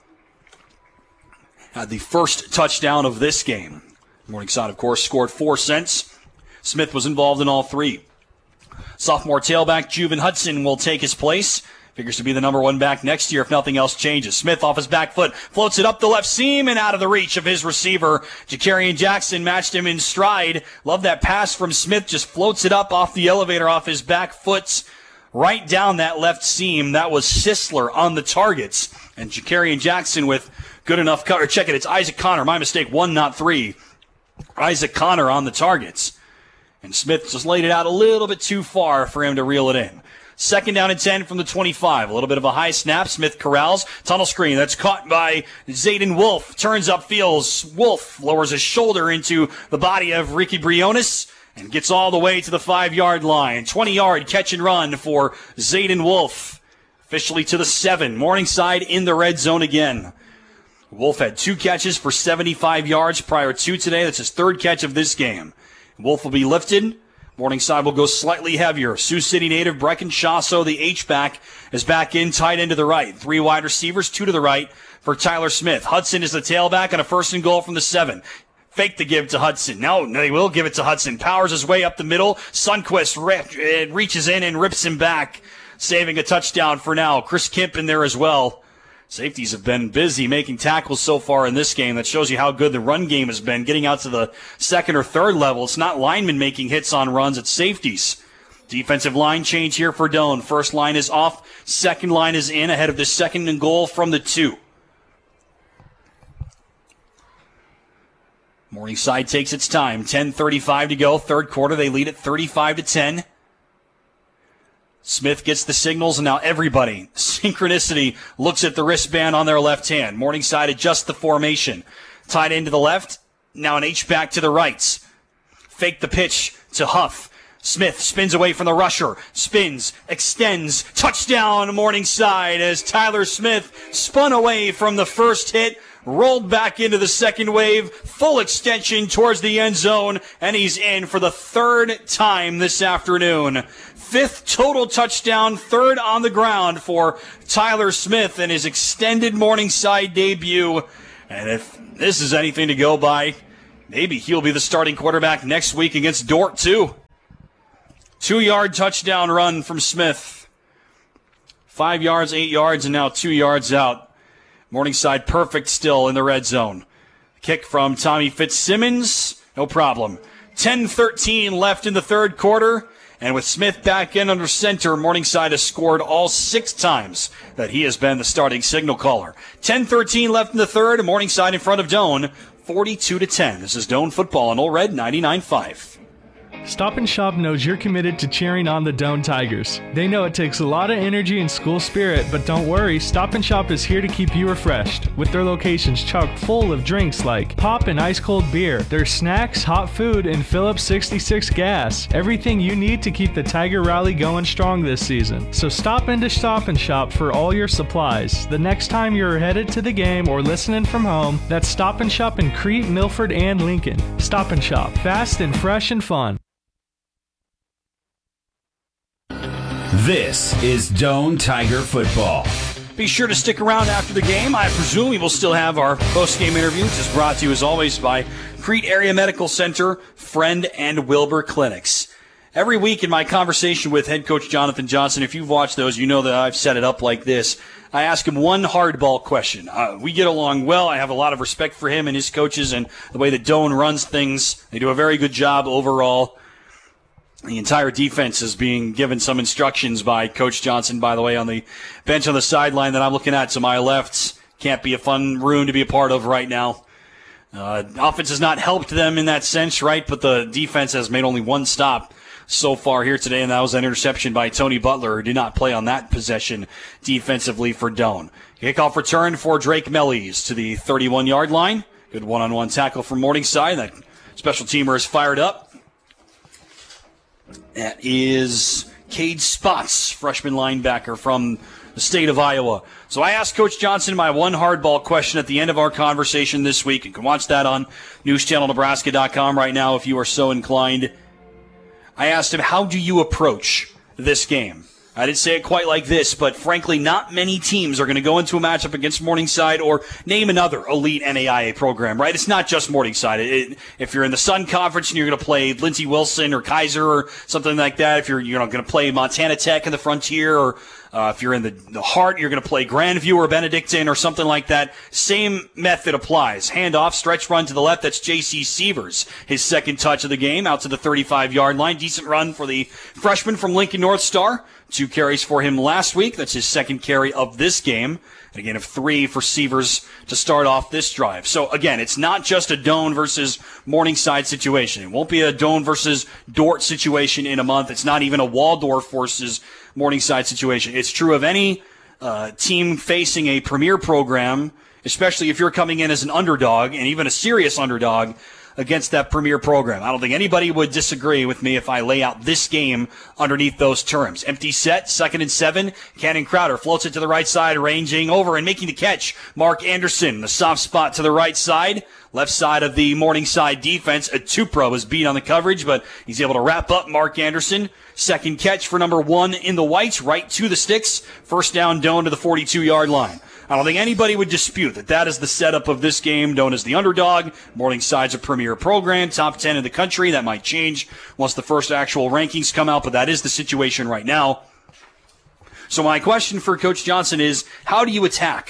Had the first touchdown of this game. Morningside, of course, scored 4 cents. Smith was involved in all 3. Sophomore tailback Juven Hudson will take his place. Figures to be the number 1 back next year if nothing else changes. Smith off his back foot, floats it up the left seam and out of the reach of his receiver. Jakarian Jackson matched him in stride. Love that pass from Smith, just floats it up off the elevator off his back foot, right down that left seam. That was Sisler on the targets. And Jakarian Jackson with good enough cover. Check it, it's Isaac Connor. My mistake, 1, not 3. Isaac Connor on the targets. And Smith just laid it out a little bit too far for him to reel it in. Second down and 10 from the 25. A little bit of a high snap. Smith corrals. Tunnel screen. That's caught by Zayden Wolf. Turns upfield. Wolf lowers his shoulder into the body of Ricky Briones and gets all the way to the 5-yard line. 20-yard catch and run for Zayden Wolf. Officially to the 7. Morningside in the red zone again. Wolf had 2 catches for 75 yards prior to today. That's his 3rd catch of this game. Wolf will be lifted. Morningside will go slightly heavier. Sioux City native Brecken Chasso, the H-back, is back in, tight end to the right. 3 wide receivers, 2 to the right for Tyler Smith. Hudson is the tailback on a 1st and goal from the 7. Fake the give to Hudson. No, they will give it to Hudson. Powers his way up the middle. Sundquist reaches in and rips him back, saving a touchdown for now. Chris Kemp in there as well. Safeties have been busy making tackles so far in this game. That shows you how good the run game has been, getting out to the second or third level. It's not linemen making hits on runs, it's safeties. Defensive line change here for Doane. First line is off, second line is in, ahead of the second and goal from the 2. Morningside takes its time. 10:35 to go, third quarter. They lead at 35-10. Smith gets the signals, and now everybody, synchronicity, looks at the wristband on their left hand. Morningside adjusts the formation. Tight end to the left, now an H-back to the right. Fake the pitch to Huff. Smith spins away from the rusher, spins, extends, touchdown Morningside as Tyler Smith spun away from the first hit, rolled back into the second wave, full extension towards the end zone, and he's in for the third time this afternoon. 5th total touchdown, 3rd on the ground for Tyler Smith in his extended Morningside debut. And if this is anything to go by, maybe he'll be the starting quarterback next week against Dordt too. 2-yard touchdown run from Smith. 5 yards, 8 yards, and now 2 yards out. Morningside perfect still in the red zone. Kick from Tommy Fitzsimmons, no problem. 10:13 left in the third quarter. And with Smith back in under center, Morningside has scored all 6 times that he has been the starting signal caller. 10:13 left in the third, and Morningside in front of Doane, 42-10. This is Doane football on Ole Red 99.5. Stop and Shop knows you're committed to cheering on the Doane Tigers. They know it takes a lot of energy and school spirit, but don't worry, Stop and Shop is here to keep you refreshed. With their locations chock full of drinks like pop and ice-cold beer, their snacks, hot food, and Phillips 66 gas. Everything you need to keep the Tiger Rally going strong this season. So stop into Stop and Shop for all your supplies. The next time you're headed to the game or listening from home, that's Stop and Shop in Crete, Milford, and Lincoln. Stop and Shop, fast and fresh and fun. This is Doane Tiger football. Be sure to stick around after the game. I presume we will still have our post-game interview, which is brought to you as always by Crete Area Medical Center, Friend, and Wilbur Clinics. Every week in my conversation with head coach Jonathan Johnson, if you've watched those, you know that I've set it up like this. I ask him one hardball question. We get along well. I have a lot of respect for him and his coaches and the way that Doane runs things. They do a very good job overall. The entire defense is being given some instructions by Coach Johnson, by the way, on the bench on the sideline that I'm looking at to my left. Can't be a fun room to be a part of right now. Offense has not helped them in that sense, right? But the defense has made only one stop so far here today, and that was an interception by Tony Butler, who did not play on that possession defensively for Doane. Kickoff return for Drake Mellies to the 31-yard line. Good one-on-one tackle from Morningside. That special teamer is fired up. That is Cade Spots, freshman linebacker from the state of Iowa. So I asked Coach Johnson my one hardball question at the end of our conversation this week. You can watch that on newschannelnebraska.com right now if you are so inclined. I asked him, how do you approach this game? I didn't say it quite like this, but frankly, not many teams are going to go into a matchup against Morningside or name another elite NAIA program, right? It's not just Morningside. If you're in the Sun Conference and you're going to play Lindsey Wilson or Kaiser or something like that, if you're going to play Montana Tech in the Frontier, or if you're in the Heart, you're going to play Grandview or Benedictine or something like that, same method applies. Handoff, stretch run to the left, that's J.C. Sievers. His second touch of the game, out to the 35-yard line. Decent run for the freshman from Lincoln North Star. 2 carries for him last week. That's his second carry of this game. And again, of 3 for Sievers to start off this drive. So again, it's not just a Doane versus Morningside situation. It won't be a Doane versus Dordt situation in a month. It's not even a Waldorf versus Morningside situation. It's true of any team facing a premier program, especially if you're coming in as an underdog, and even a serious underdog, against that premier program. I don't think anybody would disagree with me if I lay out this game underneath those terms. Empty set, 2nd and 7. Cannon Crowder floats it to the right side, ranging over and making the catch. Mark Anderson, the soft spot to the right side. Left side of the Morningside defense. Atupro is beat on the coverage, but he's able to wrap up Mark Anderson. Second catch for number 1 in the whites, right to the sticks. First down, Doane to the 42-yard line. I don't think anybody would dispute that is the setup of this game. Doane is the underdog. Morningside's a premier program, top 10 in the country. That might change once the first actual rankings come out, but that is the situation right now. So my question for Coach Johnson is, how do you attack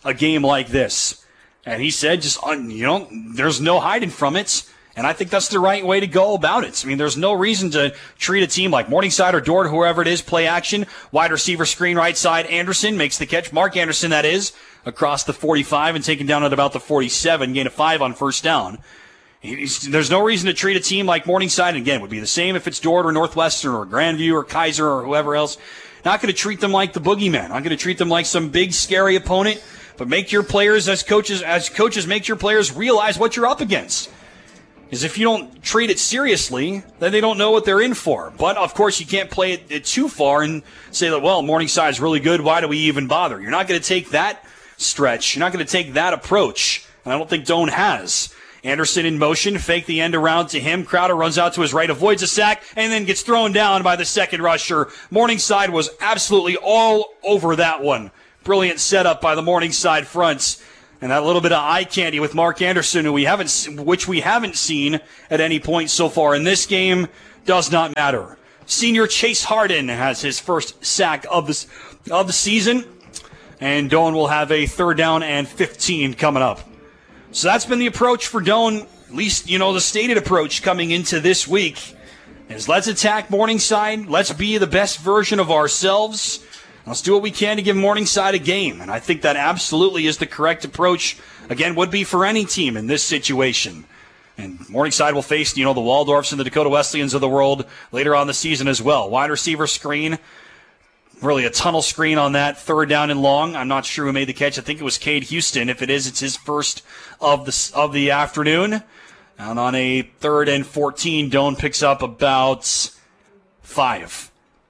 a game like this. And he said, there's no hiding from it. And I think that's the right way to go about it. I mean, there's no reason to treat a team like Morningside or Dordt, whoever it is, play action. Wide receiver screen right side. Anderson makes the catch. Mark Anderson, that is, across the 45 and taken down at about the 47. Gain of 5 on first down. There's no reason to treat a team like Morningside. And again, it would be the same if it's Dordt or Northwestern or Grandview or Kaiser or whoever else. Not going to treat them like the boogeyman. I'm going to treat them like some big, scary opponent. But make your players, as coaches, make your players realize what you're up against. Is if you don't treat it seriously, then they don't know what they're in for. But, of course, you can't play it too far and say that, well, Morningside's really good. Why do we even bother? You're not going to take that stretch. You're not going to take that approach. And I don't think Doane has. Anderson in motion, fake the end around to him. Crowder runs out to his right, avoids a sack, and then gets thrown down by the second rusher. Morningside was absolutely all over that one. Brilliant setup by the Morningside fronts. And that little bit of eye candy with Mark Anderson, which we haven't seen at any point so far in this game, does not matter. Senior Chase Harden has his first sack of the season, and Doane will have a 3rd down and 15 coming up. So that's been the approach for Doane, at least, the stated approach coming into this week, is let's attack Morningside, let's be the best version of ourselves. Let's do what we can to give Morningside a game. And I think that absolutely is the correct approach, again, would be for any team in this situation. And Morningside will face, the Waldorfs and the Dakota Wesleyans of the world later on the season as well. Wide receiver screen, really a tunnel screen on that 3rd down and long. I'm not sure who made the catch. I think it was Cade Houston. If it is, it's his first of the afternoon. And on a 3rd and 14, Doane picks up about 5.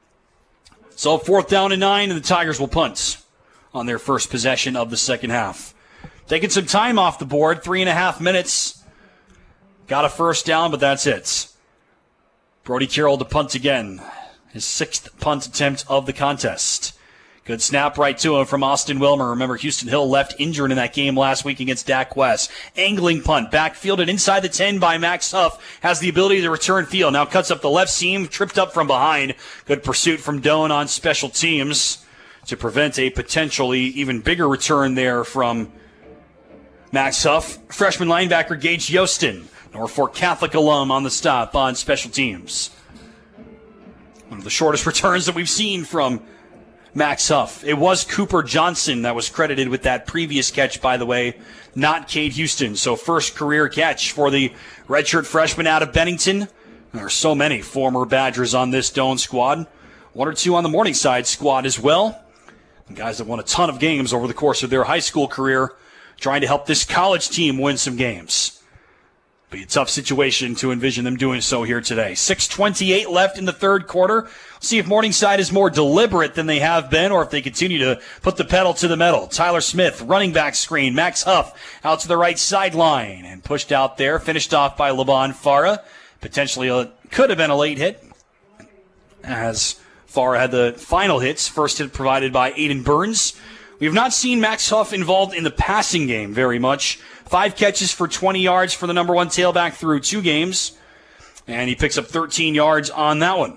So 4th down and 9, and the Tigers will punt on their first possession of the second half. Taking some time off the board, 3.5 minutes. Got a first down, but that's it. Brody Carroll to punt again. His 6th punt attempt of the contest. Good snap right to him from Austin Wilmer. Remember, Houston Hill left injured in that game last week against Dak West. Angling punt, backfielded inside the 10 by Max Huff. Has the ability to return field. Now cuts up the left seam, tripped up from behind. Good pursuit from Doane on special teams to prevent a potentially even bigger return there from Max Huff. Freshman linebacker Gage Yostin, Norfolk Catholic alum, on the stop on special teams. One of the shortest returns that we've seen from Max Huff. It was Cooper Johnson that was credited with that previous catch, by the way, not Cade Houston. So first career catch for the redshirt freshman out of Bennington. There are so many former Badgers on this Doane squad. 1 or 2 on the Morningside squad as well. And guys that won a ton of games over the course of their high school career, trying to help this college team win some games. Be a tough situation to envision them doing so here today. 6:28 left in the 3rd quarter. See if Morningside is more deliberate than they have been, or if they continue to put the pedal to the metal. Tyler Smith, running back screen. Max Huff out to the right sideline and pushed out there. Finished off by Laban Farah. Potentially could have been a late hit, as Farah had the final hits. First hit provided by Aiden Burns. We have not seen Max Huff involved in the passing game very much. 5 catches for 20 yards for the number 1 tailback through 2 games. And he picks up 13 yards on that one.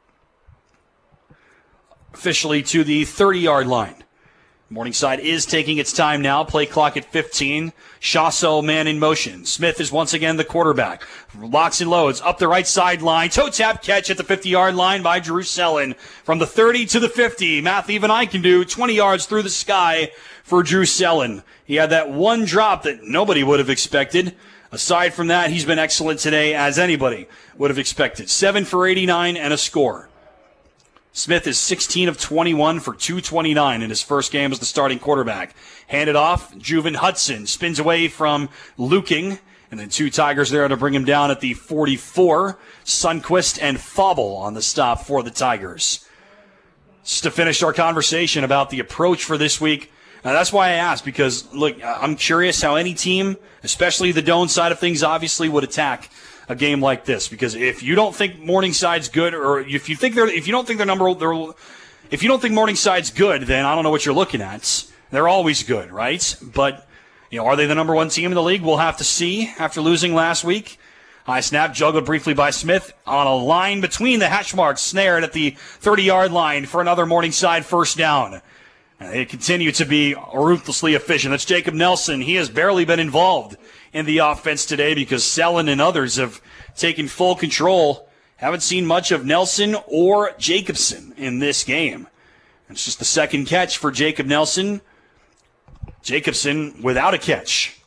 Officially to the 30-yard line. Morningside is taking its time now. Play clock at 15. Chasso, man in motion. Smith is once again the quarterback. Locks and loads up the right sideline. Toe tap catch at the 50-yard line by Drew Sellen. From the 30 to the 50. Math even I can do. 20 yards through the sky for Drew Sellen. He had that one drop that nobody would have expected. Aside from that, he's been excellent today, as anybody would have expected. 7 for 89 and a score. Smith is 16 of 21 for 229 in his first game as the starting quarterback. Handed off, Juven Hudson spins away from Luking, and then 2 Tigers there to bring him down at the 44. Sunquist and Fauble on the stop for the Tigers. Just to finish our conversation about the approach for this week, that's why I asked, because, look, I'm curious how any team, especially the Doane side of things, obviously would attack a game like this. Because if you don't think Morningside's good, or if you don't think Morningside's good, then I don't know what you're looking at. They're always good, right? But, are they the number 1 team in the league? We'll have to see after losing last week. High snap, juggled briefly by Smith on a line between the hash marks, snared at the 30-yard line for another Morningside first down. And they continue to be ruthlessly efficient. That's Jacob Nelson. He has barely been involved in the offense today because Selin and others have taken full control. Haven't seen much of Nelson or Jacobson in this game. It's just the second catch for Jacob Nelson. Jacobson without a catch.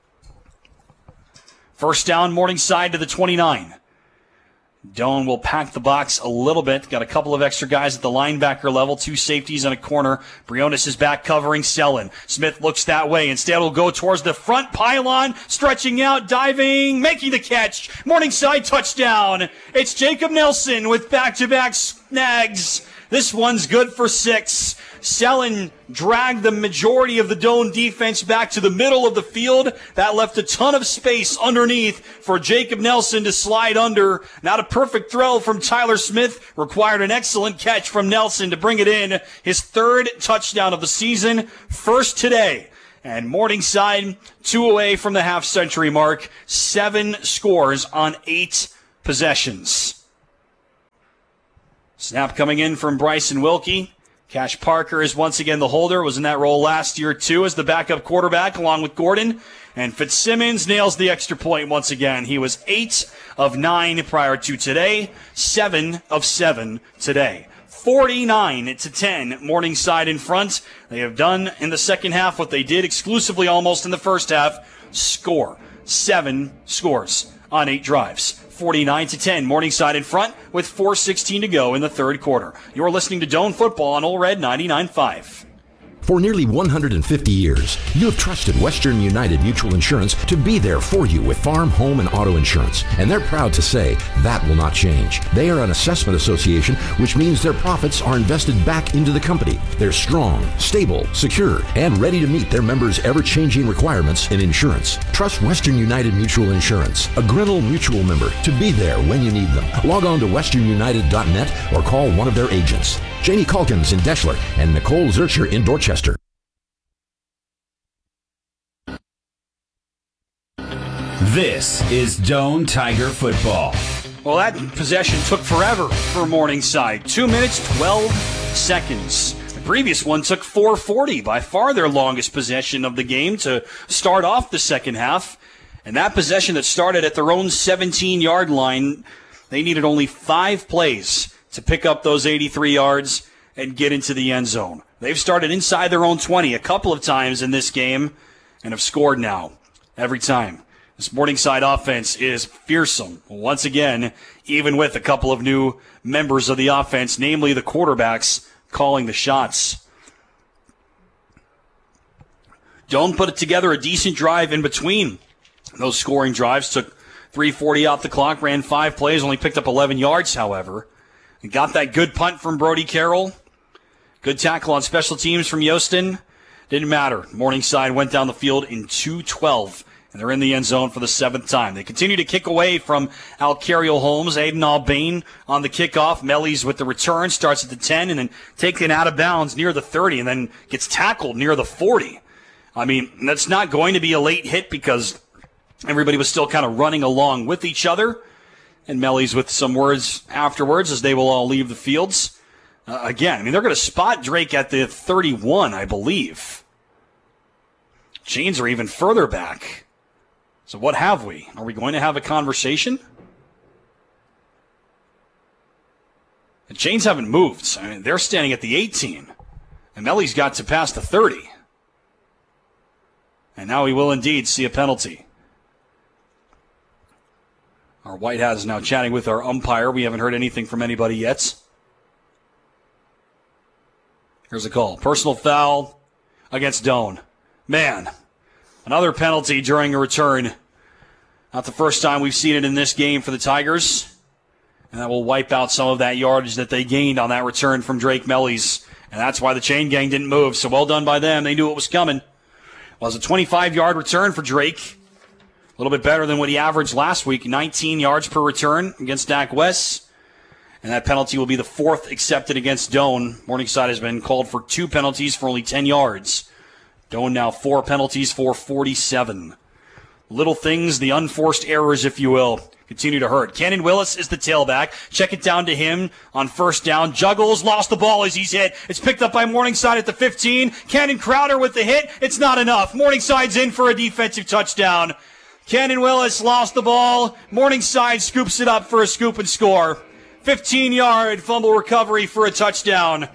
First down, Morningside to the 29. Doan will pack the box a little bit. Got a couple of extra guys at the linebacker level. 2 safeties and a corner. Briones is back covering Selin. Smith looks that way. Instead, will go towards the front pylon. Stretching out, diving, making the catch. Morningside touchdown. It's Jacob Nelson with back-to-back snags. This one's good for 6. Selin dragged the majority of the Doan defense back to the middle of the field. That left a ton of space underneath for Jacob Nelson to slide under. Not a perfect throw from Tyler Smith. Required an excellent catch from Nelson to bring it in. His 3rd touchdown of the season. First today. And Morningside 2 away from the half-century mark. 7 scores on 8 possessions. Snap coming in from Bryson Wilkie. Cash Parker is once again the holder. Was in that role last year, too, as the backup quarterback, along with Gordon. And Fitzsimmons nails the extra point once again. He was 8 of 9 prior to today, 7 of 7 today. 49-10, Morningside in front. They have done in the second half what they did exclusively almost in the first half. Score. 7 scores on 8 drives. 49-10, Morningside in front with 4:16 to go in the third quarter. You're listening to Doan Football on Ole Red 99.5. For nearly 150 years, you have trusted Western United Mutual Insurance to be there for you with farm, home, and auto insurance. And they're proud to say that will not change. They are an assessment association, which means their profits are invested back into the company. They're strong, stable, secure, and ready to meet their members' ever-changing requirements in insurance. Trust Western United Mutual Insurance, a Grinnell Mutual member, to be there when you need them. Log on to westernunited.net or call one of their agents. Janie Calkins in Deschler and Nicole Zurcher in Dorchester. This is Doan Tiger football. Well, that possession took forever for Morningside. 2 minutes, 12 seconds. The previous one took 4:40, by far their longest possession of the game to start off the second half. And that possession that started at their own 17-yard line, they needed only 5 plays to pick up those 83 yards and get into the end zone. They've started inside their own 20 a couple of times in this game and have scored now every time. This Morningside offense is fearsome. Once again, even with a couple of new members of the offense, namely the quarterbacks, calling the shots. Doan put together a decent drive in between those scoring drives. Took 3:40 off the clock, ran 5 plays, only picked up 11 yards, however. And got that good punt from Brody Carroll. Good tackle on special teams from Yostin. Didn't matter. Morningside went down the field in 2:12. And they're in the end zone for the 7th time. They continue to kick away from Alcario Holmes. Aiden Albane on the kickoff. Mellies with the return. Starts at the 10 and then taken out of bounds near the 30 and then gets tackled near the 40. I mean, that's not going to be a late hit because everybody was still kind of running along with each other. And Mellies with some words afterwards as they will all leave the fields. Again, I mean, they're going to spot Drake at the 31, I believe. Chains are even further back. So what have we? Are we going to have a conversation? The chains haven't moved. I mean, they're standing at the 18. And Mellies got to past the 30. And now we will indeed see a penalty. Our white hat is now chatting with our umpire. We haven't heard anything from anybody yet. Here's a call. Personal foul against Doan. Man. Another penalty during a return. Not the first time we've seen it in this game for the Tigers. And that will wipe out some of that yardage that they gained on that return from Drake Mellies. And that's why the chain gang didn't move. So well done by them. They knew it was coming. Well, it was a 25-yard return for Drake. A little bit better than what he averaged last week. 19 yards per return against Dak West. And that penalty will be the 4th accepted against Doan. Morningside has been called for 2 penalties for only 10 yards. Doan now 4 penalties for 47. little things, the unforced errors, if you will, continue to hurt. Cannon Willis is the tailback. Check it down to him on first down. Juggles, lost the ball as he's hit. It's picked up by Morningside at the 15. Cannon Crowder with the hit. It's not enough. Morningside's in for a defensive touchdown. Cannon Willis lost the ball. Morningside scoops it up for a scoop and score. 15-yard fumble recovery for a touchdown.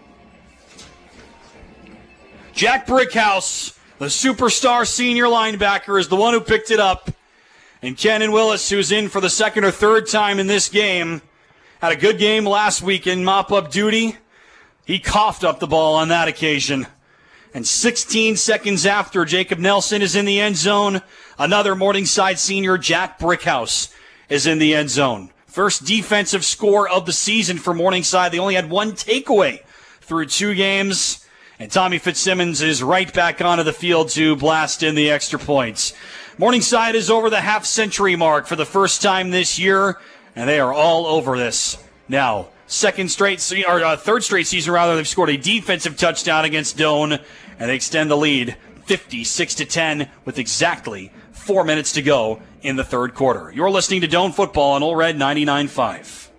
Jack Brickhouse, the superstar senior linebacker, is the one who picked it up. And Cannon Willis, who's in for the second or third time in this game, had a good game last week in mop-up duty. He coughed up the ball on that occasion. And 16 seconds after Jacob Nelson is in the end zone, another Morningside senior, Jack Brickhouse, is in the end zone. First defensive score of the season for Morningside. They only had one takeaway through 2 games. And Tommy Fitzsimmons is right back onto the field to blast in the extra points. Morningside is over the half-century mark for the first time this year, and they are all over this. Now, third straight season, they've scored a defensive touchdown against Doane, and they extend the lead 56-10 with exactly 4 minutes to go in the third quarter. You're listening to Doane Football on Ole Red 99.5.